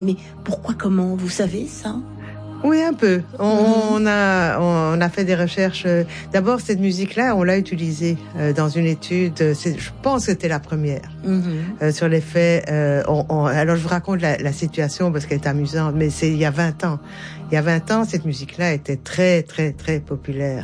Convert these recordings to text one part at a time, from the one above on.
Mais pourquoi, comment, vous savez ça? Oui, un peu. On a fait des recherches. D'abord, cette musique-là, on l'a utilisée dans une étude. Je pense que c'était la première sur l'effet. Alors, je vous raconte la situation parce qu'elle est amusante, mais c'est il y a 20 ans. Il y a 20 ans, cette musique-là était très, très, très populaire.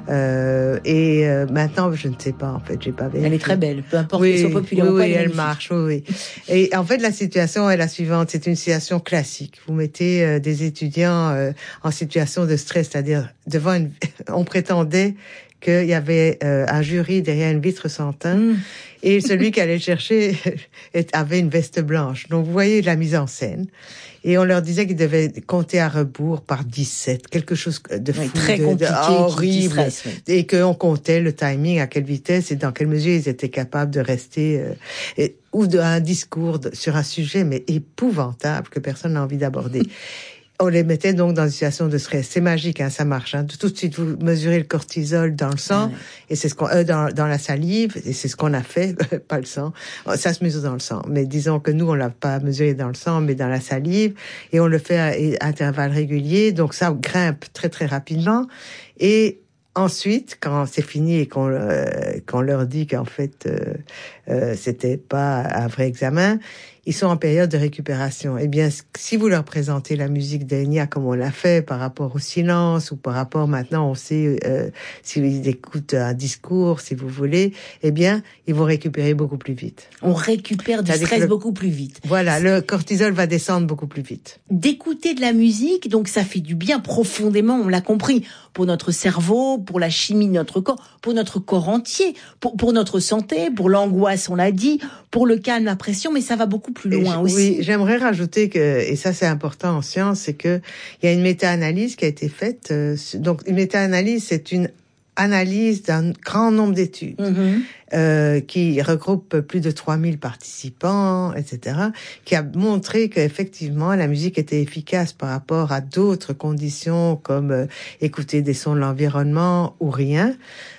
Maintenant, je ne sais pas, en fait, j'ai pas vérifié. Elle est très belle, peu importe qu'elle soit populaire ou pas. Oui, elle marche, oui. Et en fait, la situation est la suivante. C'est une situation classique. Vous mettez des étudiants en situation de stress, c'est-à-dire on prétendait qu'il y avait un jury derrière une vitre sans teint et celui qui allait chercher avait une veste blanche. Donc, vous voyez la mise en scène. Et on leur disait qu'ils devaient compter à rebours par 17, quelque chose de fou, très compliqué, horrible, stresse, et qu'on comptait le timing, à quelle vitesse et dans quelle mesure ils étaient capables de rester, ou d'un discours sur un sujet, mais épouvantable, que personne n'a envie d'aborder. On les mettait donc dans une situation de stress. C'est magique, ça marche. Tout de suite, vous mesurez le cortisol dans le sang, et c'est ce qu'on dans la salive, et c'est ce qu'on a fait, pas le sang. Ça se mesure dans le sang, mais disons que nous, on l'a pas mesuré dans le sang, mais dans la salive, et on le fait à intervalles réguliers, donc ça grimpe très très rapidement. Et ensuite, quand c'est fini et qu'on leur dit qu'en fait c'était pas un vrai examen, ils sont en période de récupération. Eh bien, si vous leur présentez la musique d'Enya comme on l'a fait par rapport au silence ou par rapport maintenant, on sait s'ils écoutent un discours, si vous voulez, eh bien, ils vont récupérer beaucoup plus vite. On récupère du stress beaucoup plus vite. Voilà, le cortisol va descendre beaucoup plus vite. D'écouter de la musique, donc ça fait du bien profondément, on l'a compris, pour notre cerveau, pour la chimie de notre corps, pour notre corps entier, pour notre santé, pour l'angoisse, on l'a dit, pour le calme, la pression, mais ça va beaucoup plus loin aussi. Oui, j'aimerais rajouter que, et ça c'est important en science, c'est que il y a une méta-analyse qui a été faite. Donc une méta-analyse, c'est une analyse d'un grand nombre d'études qui regroupe plus de 3000 participants, etc., qui a montré qu'effectivement la musique était efficace par rapport à d'autres conditions comme écouter des sons de l'environnement ou rien.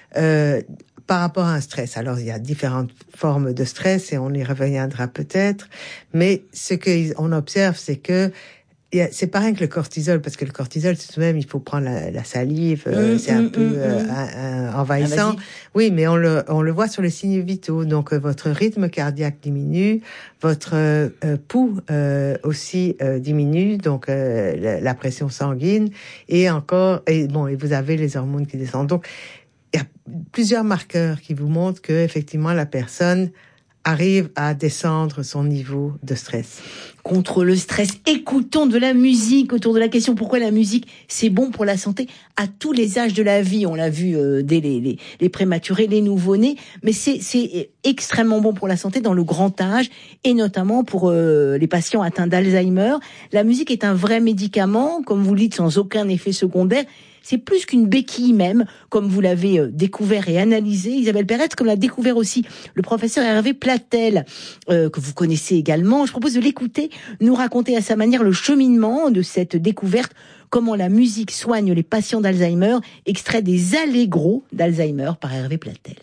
Par rapport à un stress. Alors, il y a différentes formes de stress et on y reviendra peut-être. Mais ce qu'on observe, c'est que c'est pas rien que le cortisol, parce que le cortisol, tout de même, il faut prendre la salive, c'est un peu envahissant. Oui, mais on le voit sur les signes vitaux. Donc, votre rythme cardiaque diminue, votre pouls aussi diminue, donc la pression sanguine, et vous avez les hormones qui descendent. Donc, il y a plusieurs marqueurs qui vous montrent que effectivement la personne arrive à descendre son niveau de stress. Contre le stress, écoutons de la musique autour de la question pourquoi la musique c'est bon pour la santé à tous les âges de la vie. On l'a vu dès les prématurés, les nouveau-nés, mais c'est extrêmement bon pour la santé dans le grand âge et notamment pour les patients atteints d'Alzheimer. La musique est un vrai médicament, comme vous le dites, sans aucun effet secondaire. C'est plus qu'une béquille même, comme vous l'avez découvert et analysé, Isabelle Peretz, comme l'a découvert aussi le professeur Hervé Platel, que vous connaissez également. Je propose de l'écouter, nous raconter à sa manière le cheminement de cette découverte, comment la musique soigne les patients d'Alzheimer, extrait des Allegro d'Alzheimer par Hervé Platel.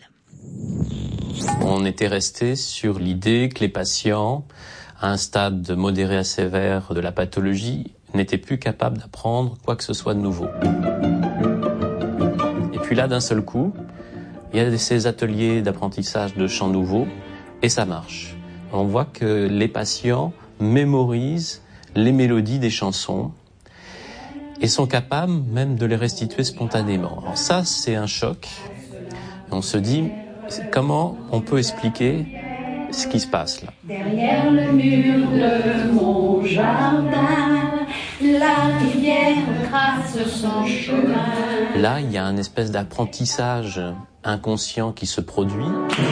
On était resté sur l'idée que les patients, à un stade modéré à sévère de la pathologie, n'étaient plus capables d'apprendre quoi que ce soit de nouveau. Et puis là, d'un seul coup, il y a ces ateliers d'apprentissage de chants nouveaux, et ça marche. On voit que les patients mémorisent les mélodies des chansons et sont capables même de les restituer spontanément. Alors ça, c'est un choc. Et on se dit, comment on peut expliquer ce qui se passe là? Derrière le mur de mon jardin, la rivière trace son chemin. Là, il y a un espèce d'apprentissage inconscient qui se produit.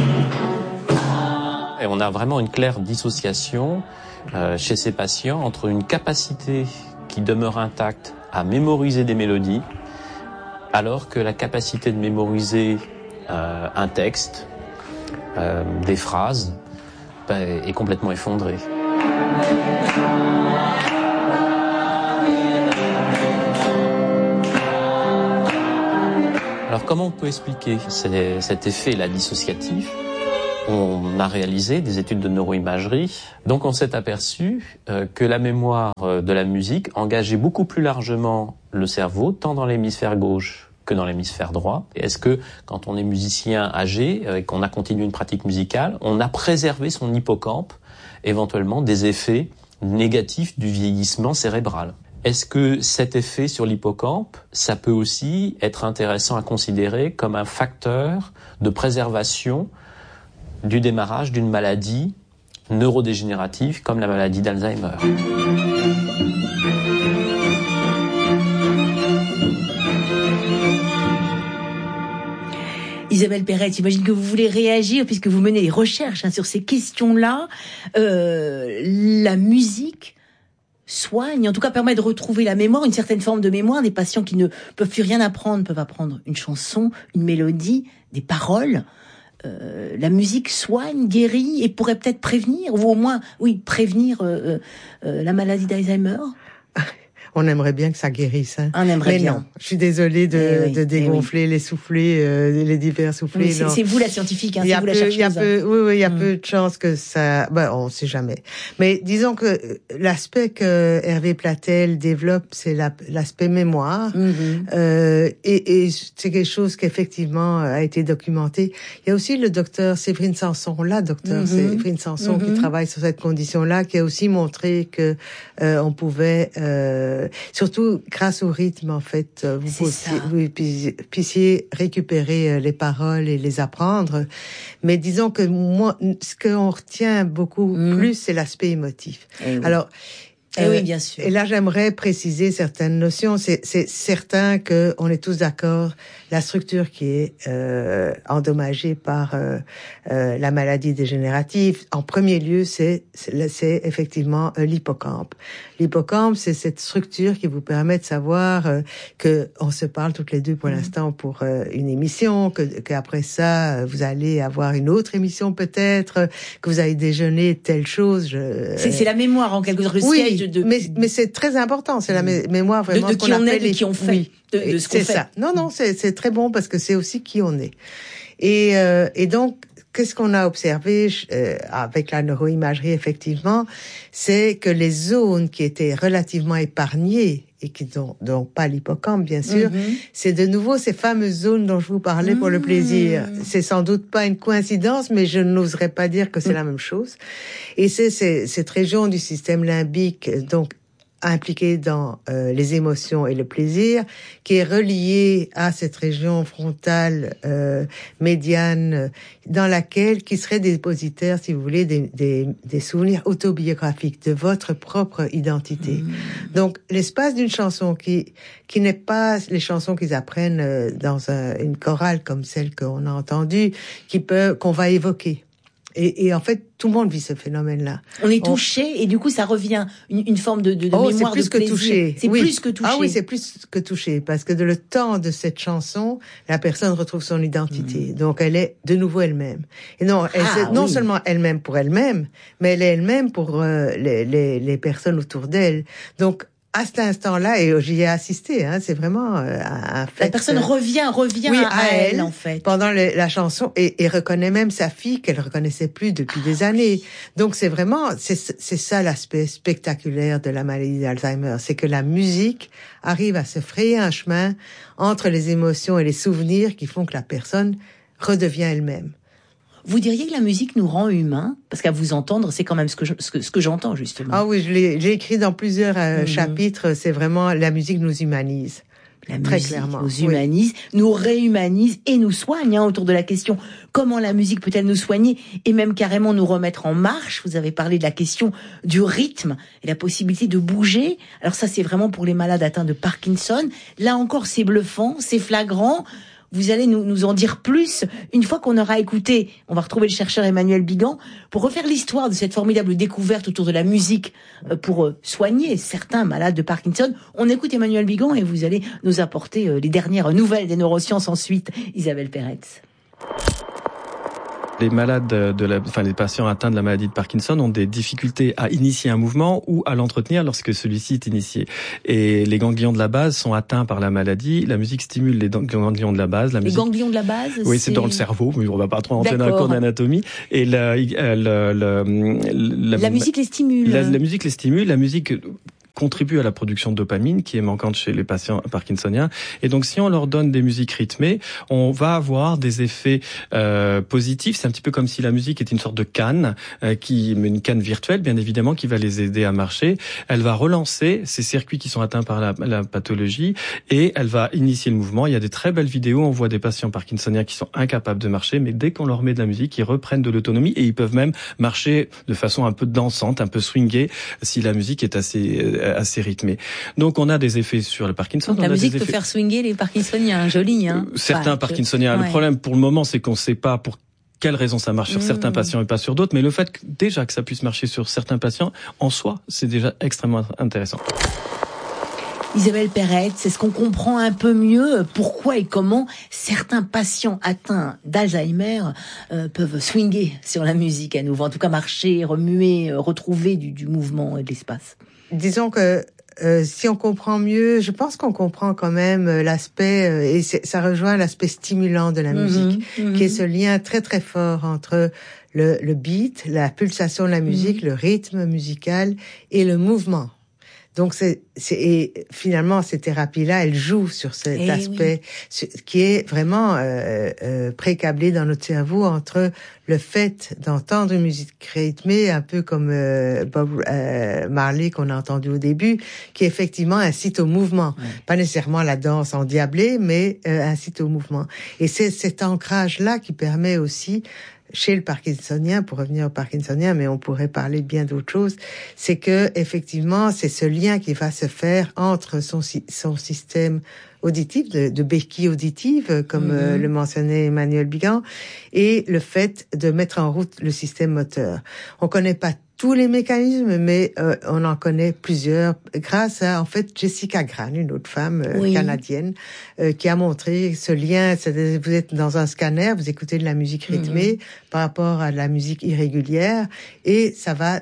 Et on a vraiment une claire dissociation chez ces patients entre une capacité qui demeure intacte à mémoriser des mélodies, alors que la capacité de mémoriser un texte, des phrases, est complètement effondrée. Alors comment on peut expliquer cet effet-là dissociatif? on a réalisé des études de neuroimagerie. Donc on s'est aperçu que la mémoire de la musique engageait beaucoup plus largement le cerveau, tant dans l'hémisphère gauche que dans l'hémisphère droit. Et est-ce que quand on est musicien âgé et qu'on a continué une pratique musicale, on a préservé son hippocampe, éventuellement des effets négatifs du vieillissement cérébral? Est-ce que cet effet sur l'hippocampe, ça peut aussi être intéressant à considérer comme un facteur de préservation du démarrage d'une maladie neurodégénérative comme la maladie d'Alzheimer? Isabelle Perret, j'imagine que vous voulez réagir puisque vous menez des recherches sur ces questions-là. La musique soigne, en tout cas permet de retrouver la mémoire, une certaine forme de mémoire. Des patients qui ne peuvent plus rien apprendre peuvent apprendre une chanson, une mélodie, des paroles. La musique soigne, guérit et pourrait peut-être prévenir, ou au moins, prévenir la maladie d'Alzheimer. On aimerait bien que ça guérisse. Hein. On aimerait bien. Non, je suis désolée de dégonfler les soufflets, les divers soufflets. C'est vous la scientifique, c'est vous la chercheuse. Il y a peu de chances que ça... on sait jamais. Mais disons que l'aspect que Hervé Platel développe, c'est l'aspect mémoire. Et c'est quelque chose qui effectivement a été documenté. Il y a aussi le docteur Séverine Sanson, Séverine Sanson qui travaille sur cette condition-là, qui a aussi montré que on pouvait... surtout grâce au rythme, en fait, vous puissiez récupérer les paroles et les apprendre. Mais disons que moi, ce qu'on retient beaucoup plus, c'est l'aspect émotif. Alors, oui, bien sûr. Et là, j'aimerais préciser certaines notions. C'est certain que on est tous d'accord. La structure qui est endommagée par la maladie dégénérative, en premier lieu, c'est effectivement l'hippocampe. L'hippocampe, c'est cette structure qui vous permet de savoir que on se parle toutes les deux pour l'instant pour une émission, qu'après ça vous allez avoir une autre émission peut-être, que vous allez déjeuner telle chose. C'est la mémoire en quelque sorte, le siège de... mais c'est très important. C'est la mémoire vraiment de qui on est, de qui on fait, de ce qu'on fait. C'est ça. Non, c'est très bon parce que c'est aussi qui on est. Et donc, qu'est-ce qu'on a observé avec la neuroimagerie, effectivement, c'est que les zones qui étaient relativement épargnées et qui n'ont pas l'hippocampe, bien sûr, c'est de nouveau ces fameuses zones dont je vous parlais pour le plaisir. C'est sans doute pas une coïncidence, mais je n'oserais pas dire que c'est la même chose. Et c'est cette région du système limbique, donc impliquée dans les émotions et le plaisir, qui est reliée à cette région frontale médiane, dans laquelle qui serait dépositaire, si vous voulez, des souvenirs autobiographiques de votre propre identité. Donc l'espace d'une chanson qui n'est pas les chansons qu'ils apprennent dans une chorale comme celle qu'on a entendue, qu'on va évoquer. Et en fait, tout le monde vit ce phénomène-là. On est touché et du coup, ça revient une forme de mémoire, c'est plus de plaisir. Que touché. C'est plus que touché. Ah oui, c'est plus que touché parce que le temps de cette chanson, la personne retrouve son identité. Donc, elle est de nouveau elle-même. Et non, non seulement elle-même pour elle-même, mais elle est elle-même pour les personnes autour d'elle. Donc, à cet instant-là, et j'y ai assisté, c'est vraiment un fait. La personne revient à elle, en fait. Pendant la chanson, et reconnaît même sa fille qu'elle reconnaissait plus depuis des années. Donc c'est ça l'aspect spectaculaire de la maladie d'Alzheimer, c'est que la musique arrive à se frayer un chemin entre les émotions et les souvenirs qui font que la personne redevient elle-même. Vous diriez que la musique nous rend humains? Parce qu'à vous entendre, c'est quand même ce que j'entends, justement. Ah oui, j'ai écrit dans plusieurs chapitres, c'est vraiment la musique nous humanise. Très clairement. Nous humanise, nous réhumanise et nous soigne autour de la question comment la musique peut-elle nous soigner et même carrément nous remettre en marche. Vous avez parlé de la question du rythme et la possibilité de bouger. Alors ça, c'est vraiment pour les malades atteints de Parkinson. Là encore, c'est bluffant, c'est flagrant. Vous allez nous en dire plus une fois qu'on aura écouté. On va retrouver le chercheur Emmanuel Bigan pour refaire l'histoire de cette formidable découverte autour de la musique pour soigner certains malades de Parkinson. On écoute Emmanuel Bigan et vous allez nous apporter les dernières nouvelles des neurosciences ensuite. Isabelle Perret. Les malades les patients atteints de la maladie de Parkinson ont des difficultés à initier un mouvement ou à l'entretenir lorsque celui-ci est initié. Et les ganglions de la base sont atteints par la maladie. La musique stimule les ganglions de la base. Les ganglions de la base? Oui, c'est dans le cerveau, mais on va pas trop entrer dans le cours d'anatomie. Et la musique les stimule. La musique les stimule. La musique contribue à la production de dopamine qui est manquante chez les patients parkinsoniens. Et donc, si on leur donne des musiques rythmées, on va avoir des effets positifs. C'est un petit peu comme si la musique était une sorte de canne, une canne virtuelle, bien évidemment, qui va les aider à marcher. Elle va relancer ces circuits qui sont atteints par la pathologie et elle va initier le mouvement. Il y a des très belles vidéos. On voit des patients parkinsoniens qui sont incapables de marcher, mais dès qu'on leur met de la musique, ils reprennent de l'autonomie et ils peuvent même marcher de façon un peu dansante, un peu swingée, si la musique est assez rythmée. Donc on a des effets sur le Parkinson. Donc la musique peut faire swinger les Parkinsoniens, joli, hein. Certains Parkinsoniens. Ouais. Le problème pour le moment, c'est qu'on ne sait pas pour quelle raison ça marche sur certains patients et pas sur d'autres, mais le fait que ça puisse marcher sur certains patients, en soi, c'est déjà extrêmement intéressant. Isabelle Perrette, c'est ce qu'on comprend un peu mieux pourquoi et comment certains patients atteints d'Alzheimer peuvent swinguer sur la musique à nouveau, en tout cas marcher, remuer, retrouver du mouvement et de l'espace. Disons que si on comprend mieux, je pense qu'on comprend quand même l'aspect, et ça rejoint l'aspect stimulant de la musique, qui est ce lien très très fort entre le beat, la pulsation de la musique, le rythme musical et le mouvement. Donc et finalement ces thérapies-là, elles jouent sur cet aspect qui est vraiment précablé dans notre cerveau entre le fait d'entendre une musique rythmée, un peu comme Bob Marley qu'on a entendu au début, qui effectivement incite au mouvement, pas nécessairement la danse endiablée, mais incite au mouvement. Et c'est cet ancrage-là qui permet aussi chez le parkinsonien, pour revenir au parkinsonien, mais on pourrait parler bien d'autres choses, c'est que effectivement, c'est ce lien qui va se faire entre son système auditif, de béquille auditive, comme le mentionnait Emmanuel Bigan, et le fait de mettre en route le système moteur. On connaît pas tous les mécanismes, mais on en connaît plusieurs grâce à, en fait, Jessica Grahn, une autre femme canadienne, qui a montré ce lien. Vous êtes dans un scanner, vous écoutez de la musique rythmée par rapport à de la musique irrégulière, et ça va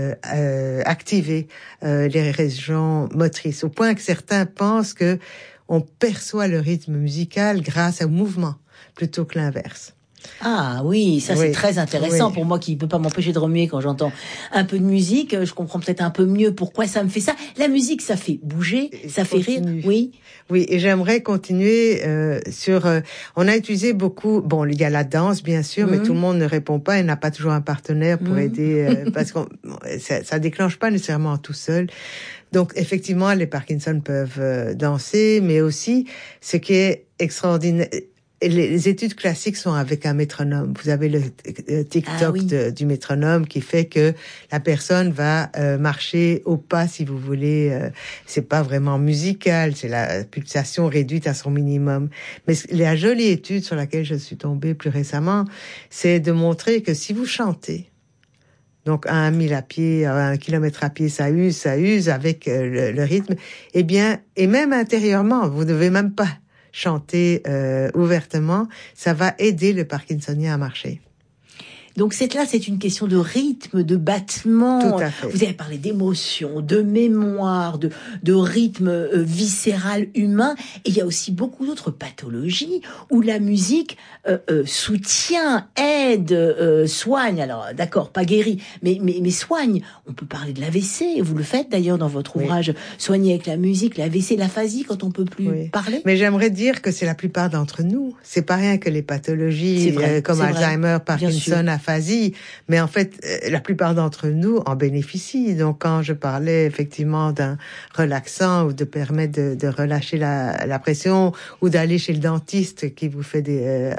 activer les régions motrices, au point que certains pensent que on perçoit le rythme musical grâce au mouvement, plutôt que l'inverse. Ah oui, ça c'est très intéressant pour moi qui ne peut pas m'empêcher de remuer quand j'entends un peu de musique. Je comprends peut-être un peu mieux pourquoi ça me fait ça. La musique, ça fait bouger, ça fait rire. Oui, et j'aimerais continuer sur... on a utilisé beaucoup... Bon, il y a la danse, bien sûr, mais tout le monde ne répond pas et n'a pas toujours un partenaire pour aider, parce que ça déclenche pas nécessairement tout seul. Donc, effectivement, les Parkinson peuvent danser, mais aussi, ce qui est extraordinaire... Les études classiques sont avec un métronome. Vous avez le TikTok du métronome qui fait que la personne va marcher au pas, si vous voulez. C'est pas vraiment musical, c'est la pulsation réduite à son minimum. Mais la jolie étude sur laquelle je suis tombée plus récemment, c'est de montrer que si vous chantez, donc à 1 000 à pied, à 1 kilomètre à pied, ça use avec le rythme, eh bien, et même intérieurement, vous ne devez même pas chanter ouvertement, ça va aider le parkinsonien à marcher. Donc c'est une question de rythme, de battement. Tout à fait. Vous avez parlé d'émotion, de mémoire, de rythme viscéral humain. Et il y a aussi beaucoup d'autres pathologies où la musique soutient, aide, soigne. Alors d'accord, pas guérit, mais soigne. On peut parler de l'AVC. Vous le faites d'ailleurs dans votre ouvrage Soigner avec la musique, l'AVC, l'aphasie quand on peut plus parler. Mais j'aimerais dire que c'est la plupart d'entre nous. C'est pas rien que les pathologies comme Alzheimer, Parkinson, aphasie, mais en fait, la plupart d'entre nous en bénéficient. Donc, quand je parlais effectivement d'un relaxant ou de permettre de relâcher la pression ou d'aller chez le dentiste qui vous fait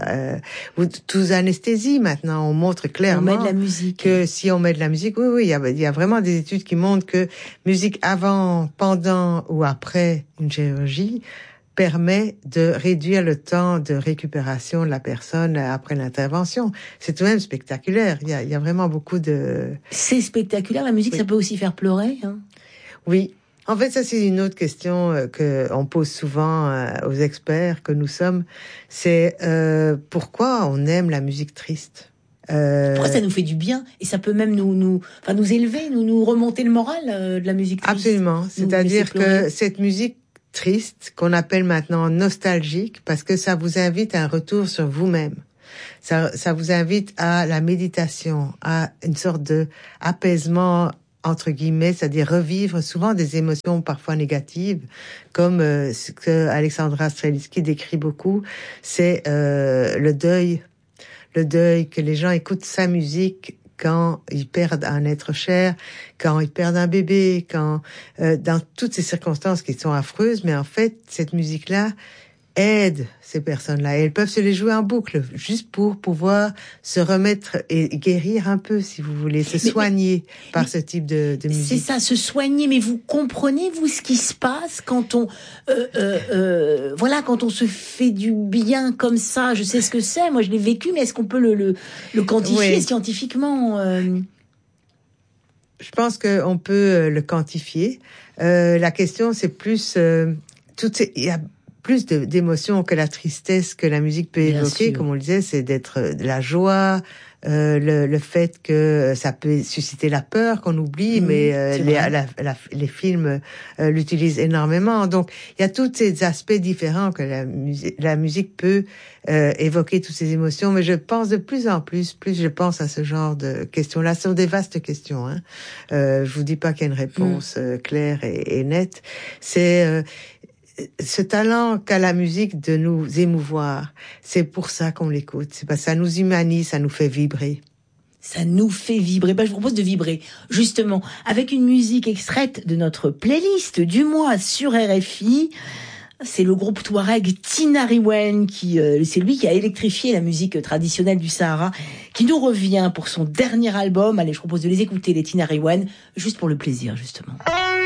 ou tous anesthésie maintenant, on montre clairement on met de la musique. Que si on met de la musique, il y a vraiment des études qui montrent que musique avant, pendant ou après une chirurgie permet de réduire le temps de récupération de la personne après l'intervention. C'est tout de même spectaculaire. Il y a vraiment beaucoup de... C'est spectaculaire. La musique, ça peut aussi faire pleurer, hein? Oui. En fait, ça, c'est une autre question que on pose souvent aux experts que nous sommes. C'est pourquoi on aime la musique triste? Pourquoi ça nous fait du bien et ça peut même nous élever, nous remonter le moral de la musique triste. Absolument. C'est-à-dire que cette musique triste qu'on appelle maintenant nostalgique, parce que ça vous invite à un retour sur vous-même. Ça vous invite à la méditation, à une sorte de apaisement entre guillemets, c'est-à-dire revivre souvent des émotions parfois négatives, comme ce que Alexandra Strelitzky décrit beaucoup, c'est le deuil que les gens écoutent sa musique quand ils perdent un être cher, quand ils perdent un bébé, quand dans toutes ces circonstances qui sont affreuses, mais en fait cette musique-là aide ces personnes-là et elles peuvent se les jouer en boucle juste pour pouvoir se remettre et guérir un peu, si vous voulez, soigner par ce type de musique. C'est ça, se soigner. Mais vous comprenez, vous, ce qui se passe quand on quand on se fait du bien comme ça. Je sais ce que c'est, moi je l'ai vécu, mais est-ce qu'on peut le quantifier scientifiquement Je pense qu'on peut le quantifier. La question, c'est plus il y a plus d'émotions que la tristesse que la musique peut évoquer, comme on le disait, c'est d'être de la joie, le fait que ça peut susciter la peur qu'on oublie, mais les films l'utilisent énormément. Donc il y a tous ces aspects différents que la musique peut évoquer toutes ces émotions, mais je pense de plus en plus je pense à ce genre de questions-là. Ce sont des vastes questions. Je vous dis pas qu'il y a une réponse claire et nette. C'est ce talent qu'a la musique de nous émouvoir, c'est pour ça qu'on l'écoute. C'est parce que ça nous humanise, ça nous fait vibrer. Ça nous fait vibrer. Je vous propose de vibrer, justement, avec une musique extraite de notre playlist du mois sur RFI. C'est le groupe Touareg Tinariwen c'est lui qui a électrifié la musique traditionnelle du Sahara, qui nous revient pour son dernier album. Allez, je propose de les écouter, les Tinariwen, juste pour le plaisir, justement.